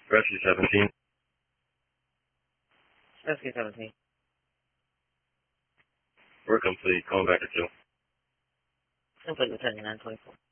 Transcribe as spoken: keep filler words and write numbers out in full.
Rescue seventeen. Rescue seventeen. We're complete. Going back to two. Complete with thirty-nine twenty-four.